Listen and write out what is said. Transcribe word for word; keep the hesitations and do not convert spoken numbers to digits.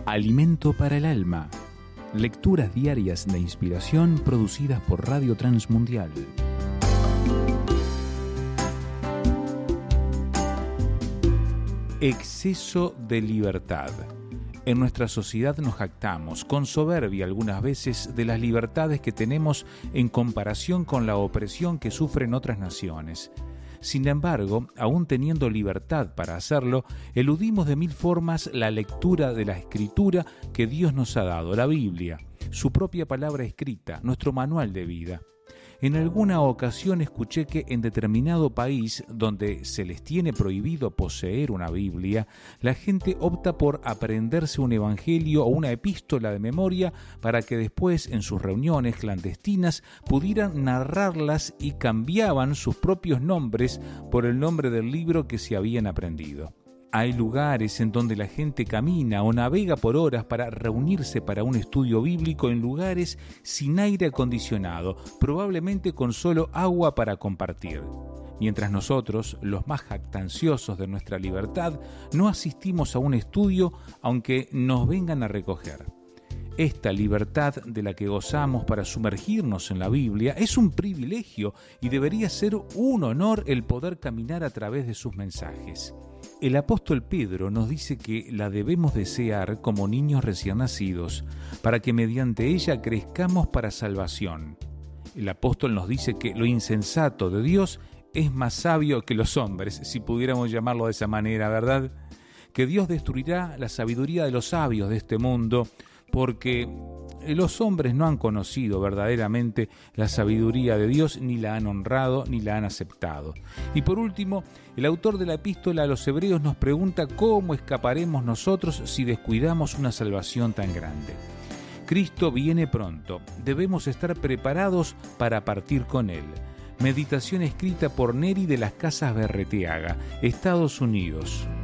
Alimento para el alma. Lecturas diarias de inspiración producidas por Radio Transmundial. Exceso de libertad. En nuestra sociedad nos jactamos, con soberbia algunas veces, de las libertades que tenemos en comparación con la opresión que sufren otras naciones. Sin embargo, aún teniendo libertad para hacerlo, eludimos de mil formas la lectura de la Escritura que Dios nos ha dado, la Biblia, su propia palabra escrita, nuestro manual de vida. En alguna ocasión escuché que en determinado país donde se les tiene prohibido poseer una Biblia, la gente opta por aprenderse un evangelio o una epístola de memoria para que después en sus reuniones clandestinas pudieran narrarlas y cambiaban sus propios nombres por el nombre del libro que se habían aprendido. Hay lugares en donde la gente camina o navega por horas para reunirse para un estudio bíblico en lugares sin aire acondicionado, probablemente con solo agua para compartir. Mientras nosotros, los más jactanciosos de nuestra libertad, no asistimos a un estudio aunque nos vengan a recoger. Esta libertad de la que gozamos para sumergirnos en la Biblia es un privilegio y debería ser un honor el poder caminar a través de sus mensajes. El apóstol Pedro nos dice que la debemos desear como niños recién nacidos, para que mediante ella crezcamos para salvación. El apóstol nos dice que lo insensato de Dios es más sabio que los hombres, si pudiéramos llamarlo de esa manera, ¿verdad? Que Dios destruirá la sabiduría de los sabios de este mundo, porque los hombres no han conocido verdaderamente la sabiduría de Dios, ni la han honrado, ni la han aceptado. Y por último, el autor de la epístola a los Hebreos nos pregunta cómo escaparemos nosotros si descuidamos una salvación tan grande. Cristo viene pronto, debemos estar preparados para partir con Él. Meditación escrita por Neri de las Casas Berreteaga, Estados Unidos.